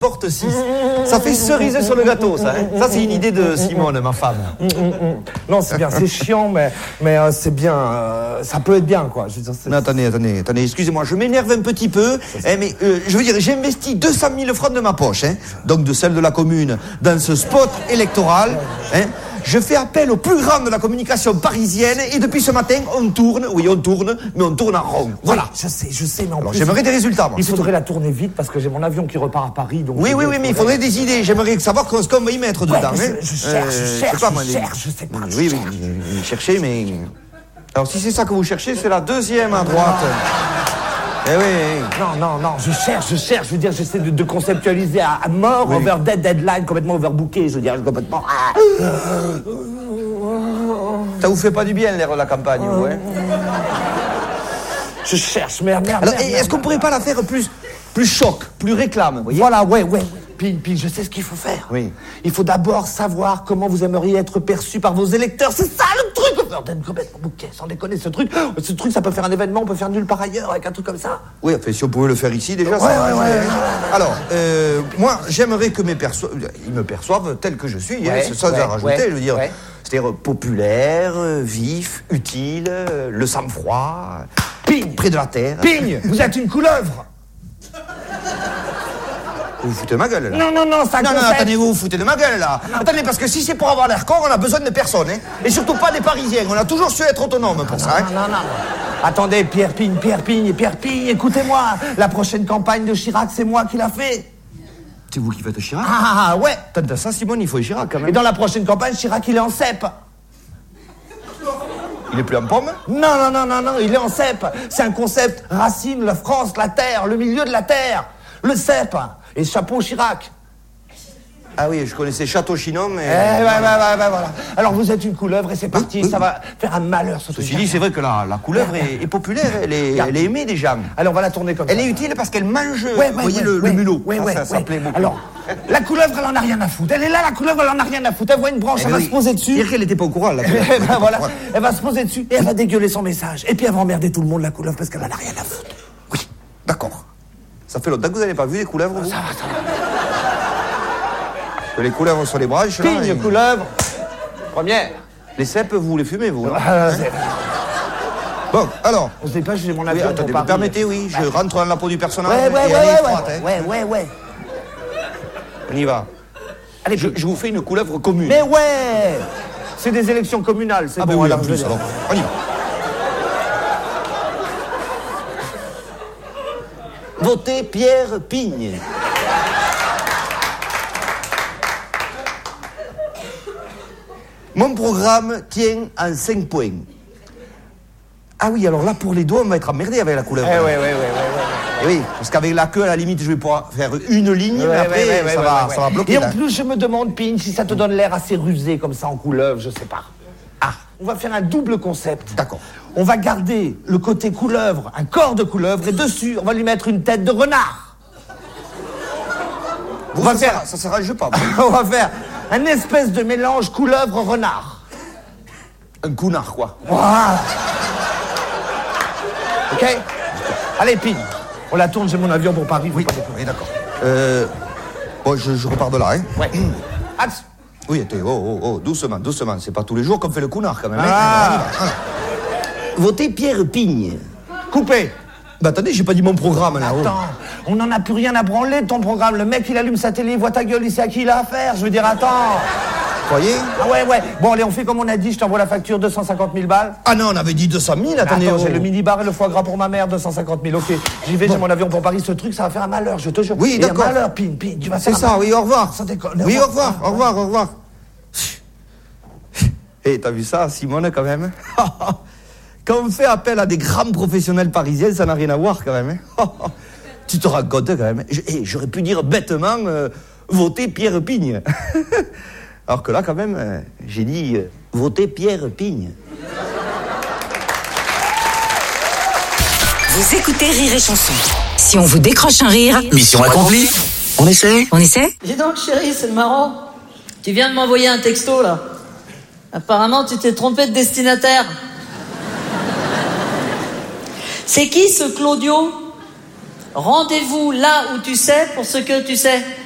porte 6. Ça fait cerise sur le gâteau, ça. Hein. Ça, c'est une idée de Simone, ma femme. Non, c'est bien, c'est chiant, mais c'est bien. Ça peut être bien, quoi. Je veux dire, non, attendez, excusez-moi, je m'énerve un petit peu, mais je veux dire, j'ai investi 200 000 francs de ma poche, hein, donc de celle de la commune, dans ce spot électoral. Hein. Je fais appel au plus grand de la communication parisienne et depuis ce matin, on tourne, mais on tourne en rond. Voilà. Je sais, mais en Alors, plus, j'aimerais des résultats, moi. Il faudrait la tourner vite parce que j'ai mon avion qui repart à Paris. Donc oui, mais il faudrait des idées. J'aimerais savoir ce qu'on va y mettre dedans. Ouais, je cherche, je sais pas. Oui, cherchez, mais... Alors, si c'est ça que vous cherchez, c'est la deuxième à droite. Eh oui. Non, je cherche. Je veux dire, j'essaie de conceptualiser à mort, oui. Deadline, complètement overbooké. Je veux dire, complètement... Ça vous fait pas du bien, l'air de la campagne, vous, hein? Je cherche, merde. Alors, est-ce qu'on pourrait pas la faire plus choc, plus réclame, vous voyez? Voilà, ouais. Puis, je sais ce qu'il faut faire. Oui. Il faut d'abord savoir comment vous aimeriez être perçu par vos électeurs. C'est ça le truc. Complètement bouquet, sans déconner, ce truc, ça peut faire un événement, on peut faire nulle part ailleurs avec un truc comme ça. Oui, enfin, si on pouvait le faire ici, déjà, ouais. Alors, moi, j'aimerais que ils me perçoivent tel que je suis, ça à rajouter, je veux dire. Ouais. C'est-à-dire populaire, vif, utile, le sang-froid, Pigne, près de la terre. Pigne, vous êtes une couleuvre. Vous vous foutez de ma gueule, là? Non, ça Non, attendez, vous foutez de ma gueule, là. Attendez, parce que si c'est pour avoir l'air con, on a besoin de personne, hein. Et surtout pas des Parisiens. On a toujours su être autonome pour ça, hein. Non. Attendez, Pierre Pigne, écoutez-moi. La prochaine campagne de Chirac, c'est moi qui l'a fait. C'est vous qui faites Chirac? Ah, ouais. T'as ça, Simone, il faut Chirac, quand même. Et dans la prochaine campagne, Chirac, il est en cèpe. Il est plus en pomme? Non, il est en cèpe. C'est un concept Racine, la France, la terre, le milieu de la terre. Le cèpe. Et chapeau Chirac. Ah oui, je connaissais Château Chinon, mais... voilà. Alors vous êtes une couleuvre et c'est parti, ça va faire un malheur ce truc. Ceci dit, c'est vrai que la couleuvre est populaire, elle est aimée des gens. Alors on va la tourner comme ça. Elle est utile parce qu'elle mange, vous voyez, le mulot. Ça plaît beaucoup. Alors, la couleuvre, elle en a rien à foutre. Elle est là, la couleuvre, elle en a rien à foutre. Elle voit une branche, elle va se poser dessus. Dire qu'elle était pas au courant, la couleuvre. Voilà, elle va se poser dessus et elle va dégueuler son message. Et puis elle va emmerder tout le monde, la couleuvre, parce qu'elle en a rien à foutre. Oui, d'accord. Ça fait longtemps que vous n'avez pas vu les couleuvres, vous? Ça va. Que les couleuvres sur les branches, là. Pigne, couleuvre. Première. Les cèpes, vous les fumez, vous, non? Bon, alors. On sait pas, j'ai mon avion. Oui, attendez, vous permettez, oui, je rentre dans la peau du personnage. Ouais. On y va. Allez, je vous fais une couleuvre commune. Mais ouais. C'est des élections communales, c'est bon. Oui, alors, plus, alors. On y va. Votez Pierre Pigne. Mon programme tient en 5 points. Ah oui, alors là, pour les doigts, on va être emmerdé avec la couleuvre. Oui, parce qu'avec la queue, à la limite, je vais pouvoir faire une ligne, mais après, ça va bloquer. Et en plus, je me demande, Pigne, si ça te donne l'air assez rusé comme ça en couleuvre, je sais pas. Ah, on va faire un double concept. D'accord. On va garder le côté couleuvre, un corps de couleuvre, et dessus, on va lui mettre une tête de renard. Ça s'arrange pas. On va faire un espèce de mélange couleuvre-renard. Un counard, quoi. Voilà. Ok. Allez, Pigne. On la tourne, j'ai mon avion pour Paris. Oui, d'accord. Bon, je repars de là, hein. Ouais. Axe. Oui, doucement. C'est pas tous les jours qu'on fait le counard, quand même. Votez Pierre Pigne. Coupé. Bah attendez, j'ai pas dit mon programme, là. Attends, on n'en a plus rien à branler de ton programme. Le mec, il allume sa télé, il voit ta gueule, il sait à qui il a affaire. Je veux dire, attends. Croyez? Ah ouais. Bon, allez, on fait comme on a dit, je t'envoie la facture, 250 000 balles. Ah non, on avait dit 200 000, attendez. Attends, j'ai le mini-bar et le foie gras pour ma mère, 250 000, ok. J'y vais, j'ai mon avion pour Paris, ce truc, ça va faire un malheur, je te jure. Oui, d'accord. Un malheur, Pigne, tu vas faire c'est ça, oui, au revoir. Sans déconner. Oui, au revoir. Et t'as vu ça, Simone, quand même? Quand on fait appel à des grands professionnels parisiens, ça n'a rien à voir, quand même. Tu te rends compte, quand même. J'aurais pu dire bêtement, voter Pierre Pigne. Alors que là, quand même, j'ai dit, voter Pierre Pigne. Vous écoutez Rire et Chanson. Si on vous décroche un rire... Mission accomplie. On essaie? Dis donc, chérie, c'est marrant. Tu viens de m'envoyer un texto, là. Apparemment, tu t'es trompé de destinataire. C'est qui ce Claudio? Rendez-vous là où tu sais pour ce que tu sais.